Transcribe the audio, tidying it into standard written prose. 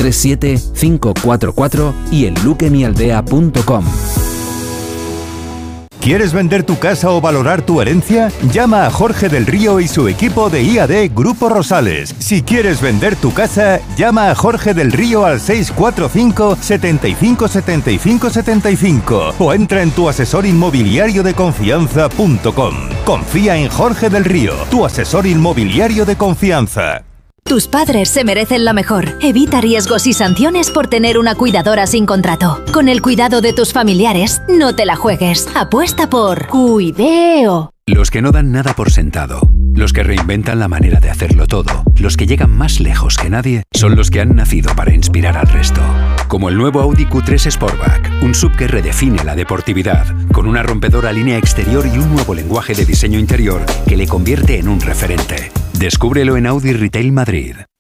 637 544 y en luquemialdea.com. ¿Quieres vender tu casa o valorar tu herencia? Llama a Jorge del Río y su equipo de IAD Grupo Rosales. Si quieres vender tu casa, llama a Jorge del Río al 645 75 75 75 o entra en tuasesorinmobiliariodeconfianza.com. Confía en Jorge del Río, tu asesor inmobiliario de confianza. Tus padres se merecen lo mejor. Evita riesgos y sanciones por tener una cuidadora sin contrato. Con el cuidado de tus familiares, no te la juegues. Apuesta por Cuideo. Los que no dan nada por sentado, los que reinventan la manera de hacerlo todo, los que llegan más lejos que nadie, son los que han nacido para inspirar al resto. Como el nuevo Audi Q3 Sportback, un SUV que redefine la deportividad, con una rompedora línea exterior y un nuevo lenguaje de diseño interior que le convierte en un referente. Descúbrelo en Audi Retail Madrid.